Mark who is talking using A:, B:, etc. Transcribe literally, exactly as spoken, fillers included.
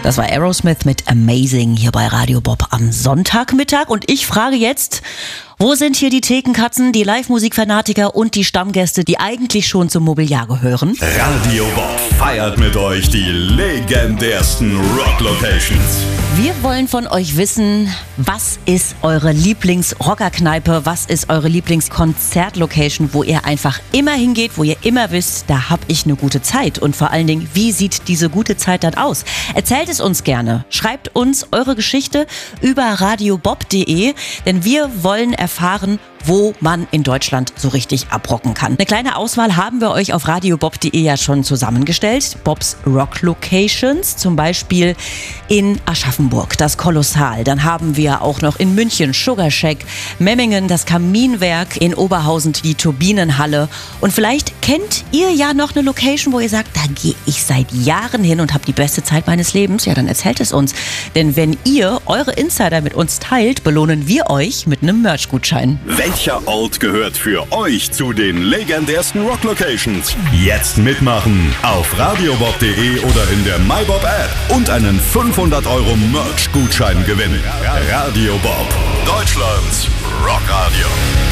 A: Das war Aerosmith mit Amazing hier bei Radio Bob am Sonntagmittag. Und ich frage jetzt, wo sind hier die Thekenkatzen, die Live-Musik-Fanatiker und die Stammgäste, die eigentlich schon zum Mobiliar gehören?
B: Radio Bob feiert mit euch die legendärsten Rock-Locations.
A: Wir wollen von euch wissen, was ist eure Lieblings-Rockerkneipe, was ist eure Lieblings-Konzert-Location, wo ihr einfach immer hingeht, wo ihr immer wisst, da hab ich eine gute Zeit. Und vor allen Dingen, wie sieht diese gute Zeit dann aus? Erzählt es uns gerne. Schreibt uns eure Geschichte über radiobob punkt de, denn wir wollen erfahren, wo man in Deutschland so richtig abrocken kann. Eine kleine Auswahl haben wir euch auf radiobob punkt de ja schon zusammengestellt. Bobs Rock Locations, zum Beispiel in Aschaffenburg, das Kolossal. Dann haben wir auch noch in München Sugar Shack, Memmingen das Kaminwerk, in Oberhausen die Turbinenhalle. Und vielleicht kennt ihr ja noch eine Location, wo ihr sagt, da gehe ich seit Jahren hin und habe die beste Zeit meines Lebens. Ja, dann erzählt es uns. Denn wenn ihr eure Insider mit uns teilt, belohnen wir euch mit einem Merch-Gutschein.
B: Welcher Ort gehört für euch zu den legendärsten Rock-Locations? Jetzt mitmachen auf radiobob punkt de oder in der MyBob-App und einen fünfhundert Euro Merch-Gutschein gewinnen. Radio Bob, Deutschlands Rockradio.